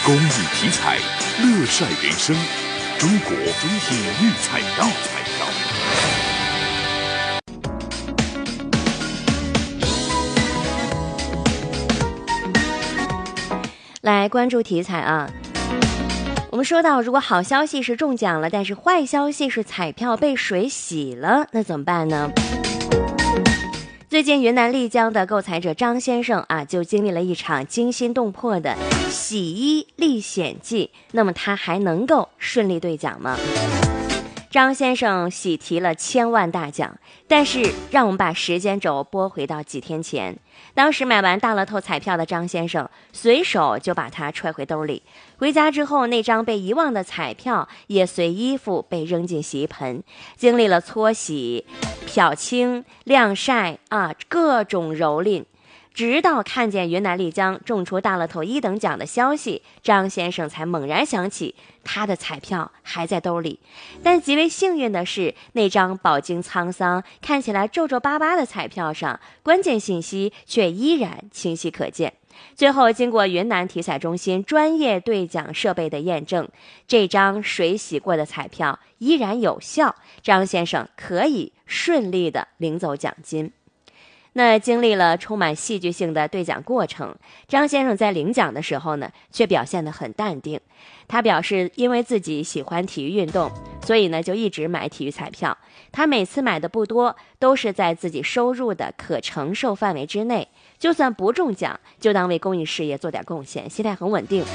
公益体彩，乐晒人生。中国体育彩票。 来关注体彩啊！我们说到，如果好消息是中奖了，但是坏消息是彩票被水洗了，那怎么办呢？最近云南丽江的购彩者张先生啊，就经历了一场惊心动魄的洗衣历险记。那么他还能够顺利兑奖吗？张先生喜提了1000万大奖，但是让我们把时间轴拨回到几天前，当时买完大乐透彩票的张先生随手就把它揣回兜里，回家之后那张被遗忘的彩票也随衣服被扔进洗衣盆，经历了搓洗、漂清、晾晒各种蹂躏，直到看见云南丽江中出大乐透1等奖的消息，张先生才猛然想起他的彩票还在兜里。但极为幸运的是，那张饱经沧桑看起来皱皱巴巴的彩票上，关键信息却依然清晰可见。最后经过云南体彩中心专业兑奖设备的验证，这张水洗过的彩票依然有效，张先生可以顺利地领走奖金。那经历了充满戏剧性的兑奖过程，张先生在领奖的时候呢，却表现得很淡定。他表示，因为自己喜欢体育运动，所以呢就一直买体育彩票。他每次买的不多，都是在自己收入的可承受范围之内，就算不中奖，就当为公益事业做点贡献，心态很稳定。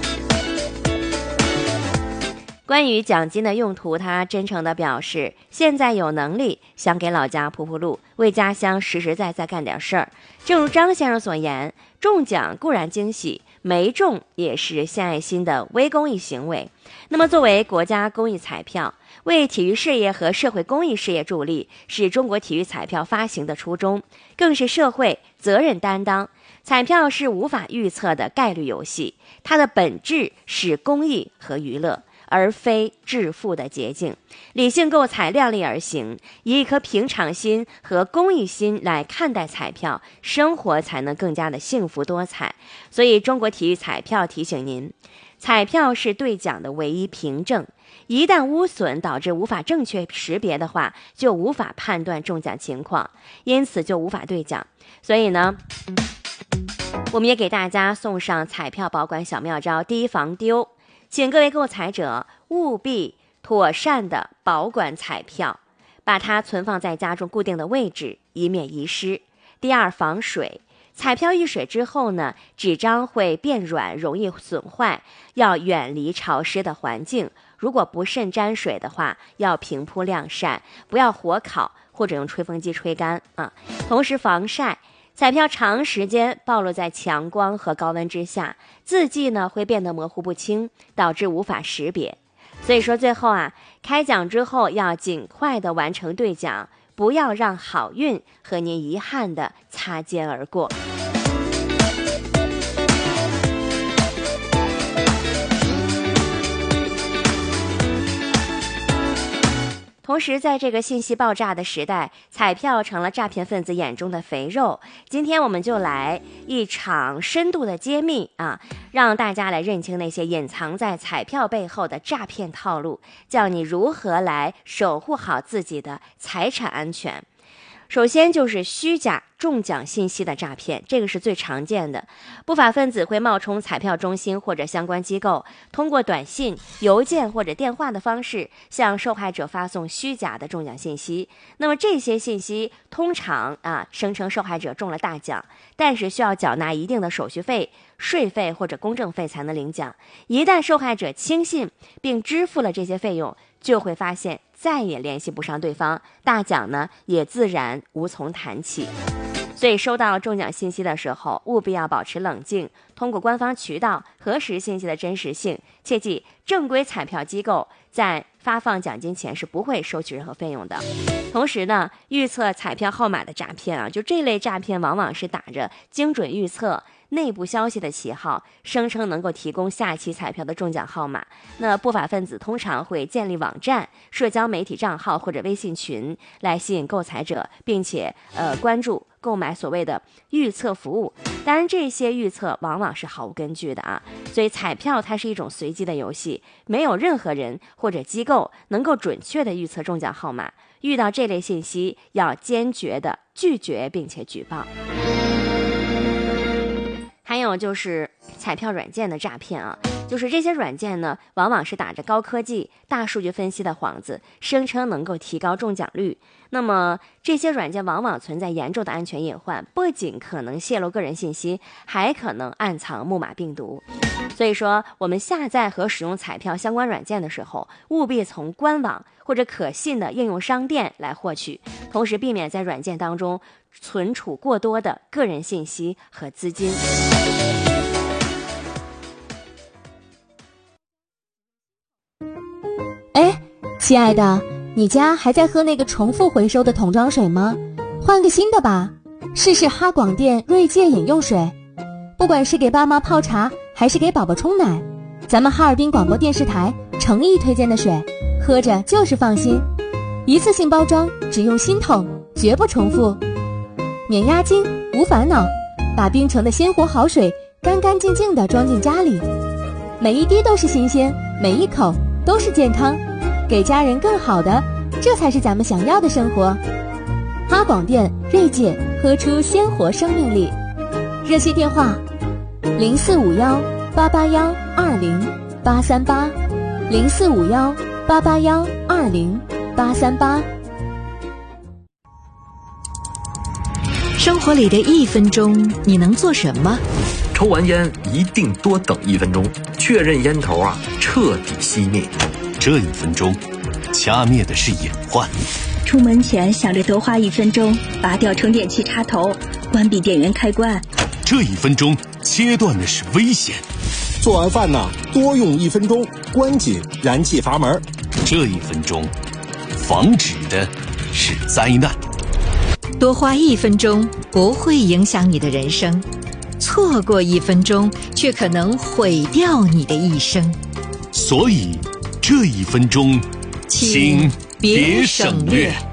关于奖金的用途，他真诚地表示，现在有能力想给老家铺铺路，为家乡实实在在干点事儿。正如张先生所言，中奖固然惊喜，没中也是献爱心的微公益行为。那么作为国家公益彩票，为体育事业和社会公益事业助力，是中国体育彩票发行的初衷，更是社会责任担当。彩票是无法预测的概率游戏，它的本质是公益和娱乐，而非致富的捷径。理性购彩，量力而行，以一颗平常心和公益心来看待彩票，生活才能更加的幸福多彩。所以中国体育彩票提醒您，彩票是兑奖的唯一凭证，一旦污损导致无法正确识别的话，就无法判断中奖情况，因此就无法兑奖。所以呢，我们也给大家送上彩票保管小妙招，第一，防丢。请各位购彩者务必妥善地保管彩票，把它存放在家中固定的位置，以免遗失。第二，防水。彩票遇水之后呢，纸张会变软，容易损坏，要远离潮湿的环境。如果不慎沾水的话，要平铺晾晒，不要火烤或者用吹风机吹干同时防晒。彩票长时间暴露在强光和高温之下，字迹呢会变得模糊不清，导致无法识别。所以说最后开奖之后要尽快的完成兑奖，不要让好运和您遗憾的擦肩而过。同时在这个信息爆炸的时代，彩票成了诈骗分子眼中的肥肉。今天我们就来一场深度的揭秘让大家来认清那些隐藏在彩票背后的诈骗套路，教你如何来守护好自己的财产安全。首先就是虚假中奖信息的诈骗，这个是最常见的。不法分子会冒充彩票中心或者相关机构，通过短信、邮件或者电话的方式向受害者发送虚假的中奖信息。那么这些信息通常声称受害者中了大奖，但是需要缴纳一定的手续费、税费或者公证费才能领奖。一旦受害者轻信并支付了这些费用，就会发现再也联系不上对方，大奖呢也自然无从谈起。所以收到中奖信息的时候，务必要保持冷静，通过官方渠道核实信息的真实性。切记，正规彩票机构在发放奖金前是不会收取任何费用的。同时呢，预测彩票号码的诈骗就这类诈骗往往是打着精准预测、内部消息的旗号，声称能够提供下期彩票的中奖号码。那不法分子通常会建立网站、社交媒体账号或者微信群来吸引购彩者，并且关注购买所谓的预测服务。当然这些预测往往是毫无根据的所以彩票它是一种随机的游戏，没有任何人或者机构能够准确地预测中奖号码。遇到这类信息，要坚决地拒绝并且举报。还有就是彩票软件的诈骗啊，就是这些软件呢，往往是打着高科技、大数据分析的幌子，声称能够提高中奖率。那么这些软件往往存在严重的安全隐患，不仅可能泄露个人信息，还可能暗藏木马病毒。所以说，我们下载和使用彩票相关软件的时候，务必从官网或者可信的应用商店来获取，同时避免在软件当中存储过多的个人信息和资金。 哎，亲爱的，你家还在喝那个重复回收的桶装水吗？换个新的吧，试试哈广电锐界饮用水。不管是给爸妈泡茶，还是给宝宝冲奶，咱们哈尔滨广播电视台诚意推荐的水，喝着就是放心。一次性包装，只用新桶，绝不重复，免押金，无烦恼，把冰城的鲜活好水干干净净地装进家里，每一滴都是新鲜，每一口都是健康，给家人更好的，这才是咱们想要的生活。哈广电锐界，喝出鲜活生命力。热线电话0451-881-20838，0451-881-20838。 生活里的1分钟，你能做什么？ 抽完烟一定多等1分钟，确认烟头彻底熄灭。 这1分钟，掐灭的是隐患。 出门前想着多花1分钟，拔掉充电器插头，关闭电源开关。 这1分钟，切断的是危险。 做完饭多用1分钟，关紧燃气阀门。 这1分钟，防止的是灾难。 多花1分钟不会影响你的人生，错过1分钟却可能毁掉你的一生。 所以这1分钟，请别省略。